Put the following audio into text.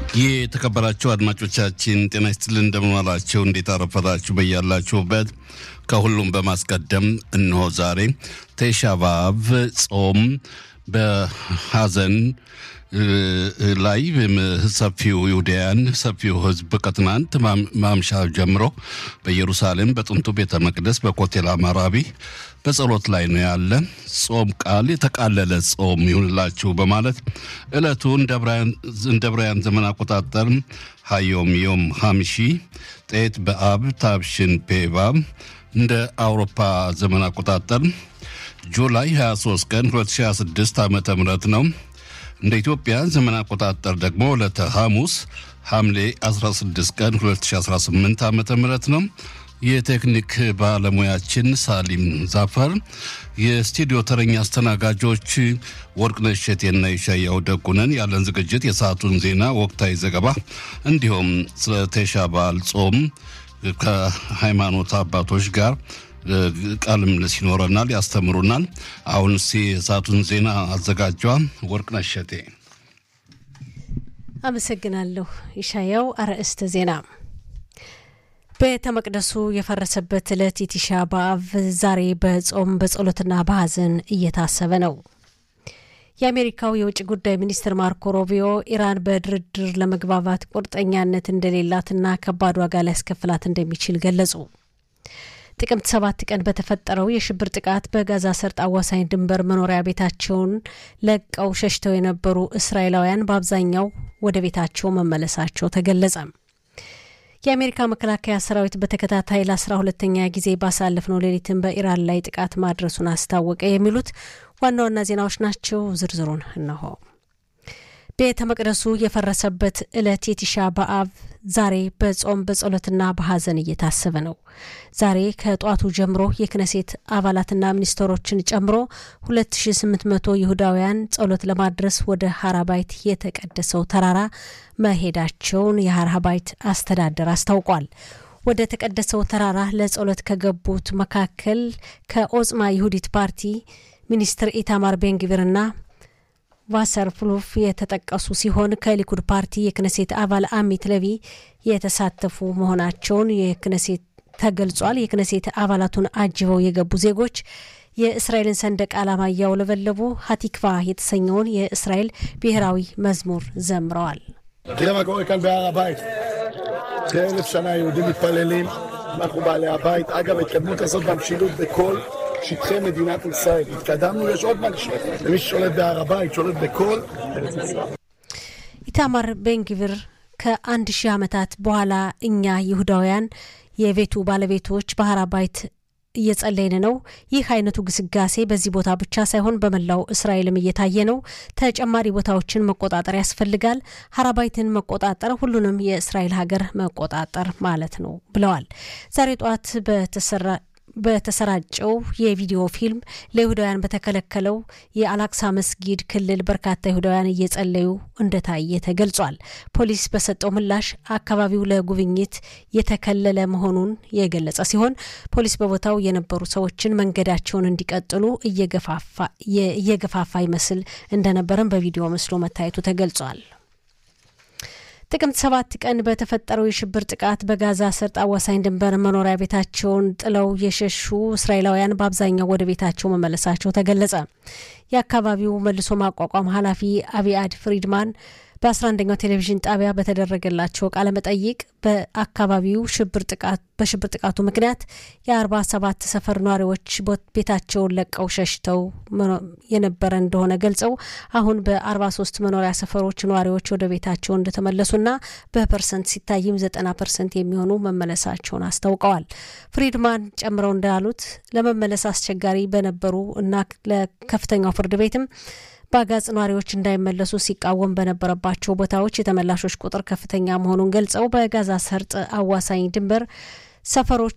የተከበራችሁ አድማጮቻችን ጤና ይስጥልን እንደምን ዋላችሁ እንዴት አረፈዳችሁ በያላችሁበት ከሁሉም በማስቀደም እነሆ ዛሬ ቲሻ በአብ ጾም በሐዘን ላይ ሰፊው ይሁዳያን ሰፊው ህዝብ ከትናንት ማምሻ ጀምሮ በኢየሩሳሌም በጥንቱ ቤተ መቅደስ በኮቴል አማራቢ በጸሎት ላይ ነው ያለ ጾም ቃል የተቃለለ ጾም ይሁንላችሁ በማለት እለቱን ደብራያን ዘመን አቆጣጠር ሃዮም ዮም ሐምሺ ጤት በአብ ታብሽን ፔቫ እንደ አውሮፓ ዘመን አቆጣጠር ጁላይ 23 ቀን 2026 ዓመተ ምህረት ነው እንደ ኢትዮጵያ ዘመን አቆጣጠር ደግሞ ለሐሙስ ሐምሌ 16 ቀን 2018 ዓመተ ምህረት ነው የቴክኒክ ባለሙያችን ሳሊም ዛፈር የስቱዲዮ ተረኛ አስተናጋጆች ወርቅነሽ ሸቴና ይሻያው ደጉነን ያለን ዝግጅት የሰዓቱን ዜና ወቅታዊ ዘገባ እንዲሁም ስለ ቲሻ በዓል ጾም ከሃይማኖት አባቶች ጋር ቃልም ለሲኖረናል ያስተምሩናል አሁን የሰዓቱን ዜና አዘጋጇ ወርቅነሽ ሸቴ አመሰግናለሁ ይሻያው አርዕስተ ዜና ቤተ መቅደሱ የፈረሰበት ዕለት ቲሻ በአብ ዛሬ በጾም በጸሎትና በሐዘን እየታሰበ ነው የአሜሪካው የውጭ ጉዳይ ሚኒስትር ማርኮ ሩቢዮ ኢራን በድርድር ለመግባባት ቁርጠኛነት እንደሌላትና ከባድ ዋጋ ሊያስከፍላት እንደሚችል ገለጹ ጥቅምት 7 ቀን በተፈጠረው የሽብር ጥቃት በጋዛ ሰርጥ አዋሳኝ ድንበር መኖሪያ ቤታቸውን ለቀው ሸሽተው የነበሩ እስራኤላውያን በአብዛኛው ወደ ቤታቸው መመለሳቸው ተገለጸ የአሜሪካ መከላከያ ሰራዊት በተከታታይ ለ12ኛ ጊዜ ባሳለፍነው ሌሊትን በኢራን ላይ ጥቃት ማድረሱን አስታወቀ የሚሉት ዋና ዋና ዜናዎች ናቸው ዝርዝሩን እነሆ ቤተ መቅደሱ የፈረሰበት ዕለት ቲሻ በአብ ዛሬ በጾም በጸሎትና በሐዘን እየታሰበ ነው ዛሬ ከጧቱ ጀምሮ የክነሴት አባላትና ሚኒስትሮችን ጨምሮ 2800 ይሁዳውያን ጸሎት ለማድረስ ወደ ሃራባይት የተቀደሰው ተራራ መሄዳቸውን የሃራባይት አስተዳደር አስታውቋል ወደ ተቀደሰው ተራራ ለጸሎት ከገቡት መካከል ከኦጽማ ይሁዲት ፓርቲ ሚኒስትር ኢታማር ቤንግቪርና ቫሰር ፍሉፍ የተጠቀሱ ሲሆን ከሊኩድ ፓርቲ የክነሴት አባል አሚት ለቪ የተሳተፉ መሆናቸውን የክነሴት ተገልጿል የክነሴት አባላቱን አጅበው የገቡ ዜጎች የእስራኤልን ሰንደቅ ዓላማ ያውለበለቡ ሀቲክቫ የተሰኘውን የእስራኤል ብሔራዊ መዝሙር ዘምረዋል תראה מה קורה כאן בהר הבית. 1,000 שנה יהודים מתפללים, אנחנו בעלי הבית. אגב, ההתקדמות הזאת במשילות בכל שטחי מדינת ישראל. התקדמנו, יש עוד מה לשאול. ומי ששולט בהר הבית, שולט בכל ארץ ישראל. ኢታማር ቤንግቪር ከአንድ ሺህ ዓመታት በኋላ እኛ ይሁዳውያን የቤቱ ባለቤቶች ባህር አባይት እየጸለይን ነው ይህ አይነቱ ግስጋሴ በዚህ ቦታ ብቻ ሳይሆን በመላው እስራኤልም እየታየ ነው ተጨማሪ ቦታዎችን መቆጣጠር ያስፈልጋል ሃራባይትን መቆጣጠር ሁሉንም የእስራኤል ሀገር መቆጣጠር ማለት ነው ብለዋል ዛሬ ጧት በተሰራጨው የቪዲዮ ፊልም ለይሁዳውያን በተከለከለው የአላክሳ መስጊድ ክልል በርካታ ይሁዳውያን እየጸለዩ እንደታየ ተገልጿል ፖሊስ በሰጠው ምላሽ አካባቢው ለጉብኝት የተከለለ መሆኑን የገለጸ ሲሆን ፖሊስ በቦታው የነበሩ ሰዎችን መንገዳቸውን እንዲቀጥሉ እየገፋፋ ይመስል እንደነበረም በቪዲዮ መስሎ መታየቱ ተገልጿል ጥቅምት 7 ቀን በተፈጠረው የሽብር ጥቃት በጋዛ ሰርጥ አዋሳኝ ድንበር መኖሪያ ቤታቸውን ጥለው የሸሹ እስራኤላውያን በአብዛኛው ወደ ቤታቸው መመለሳቸው ተገለጸ የአካባቢው መልሶ ማቋቋም ኃላፊ አቢአድ ፍሪድማን በ11ኛው ቴሌቪዥን ጣቢያ በተደረገላቸው ቃለ መጠይቅ በአካባቢው በሽብር ጥቃቱ ምክንያት የ47 ሰፈር ነዋሪዎች ቤታቸውን ለቀው ሸሽተው የነበረ እንደሆነ ገልጸው አሁን በ43 መኖሪያ ሰፈሮች ነዋሪዎች ወደ ቤታቸው እንደተመለሱና በፐርሰንት ሲታይም 90% የሚሆኑ መመለሳቸውን አስታውቀዋል ፍሪድማን ጨምረው እንዳሉት ለመመለስ አስቸጋሪ በነበሩ እና ለከፍተኛው ፍርድ ቤትም ባጋጽ ነዋሪዎች እንዳይመለሱ ሲቃወም በነበረባቸው ቦታዎች የተመላሾች ቁጥር ከፍተኛ መሆኑን ገልጸው በጋዛ ሰርጥ አዋሳኝ ድንበር ሰፈሮች